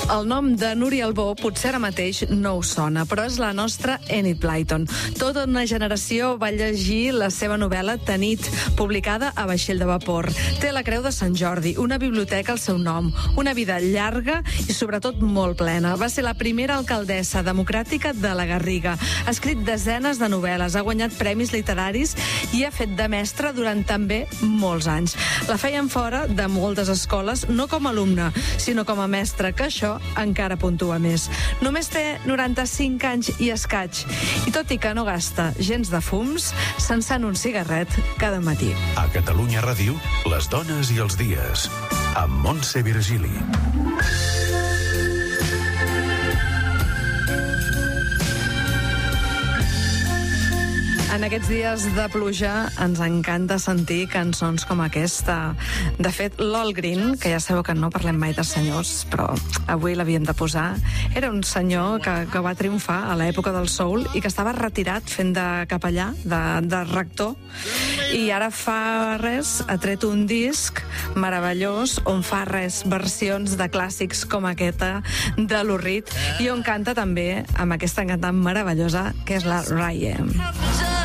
El nom de Núria Albó potser ara mateix no us sona, però és la nostra Enid Blyton. Tota una generació va llegir la seva novel·la Tanit, publicada a vaixell de vapor. Té la Creu de Sant Jordi, una biblioteca al seu nom, una vida llarga i sobretot molt plena. Va ser la primera alcaldessa democràtica de la Garriga. Ha escrit desenes de novel·les, ha guanyat premis literaris i ha fet de mestra durant també molts anys. La feien fora de moltes escoles, no com a alumne, sinó com a mestra, que això encara puntua més. Només té 95 anys i escaig, i tot i que no gasta gens de fums, s'encén un cigarret cada matí. A Catalunya Ràdio, les dones i els dies, amb Montse Virgili. En aquests dies de pluja ens encanta sentir cançons com aquesta. De fet, l'Al Green, que ja sabeu que no parlem mai de senyors, però avui l'havíem de posar, era un senyor que va triomfar a l'època del soul i que estava retirat fent de capellà, de rector, i ara fa res ha tret un disc meravellós on fa versions de clàssics com aquesta de Lou Reed, i on canta també amb aquesta cantant meravellosa que és la Ryan.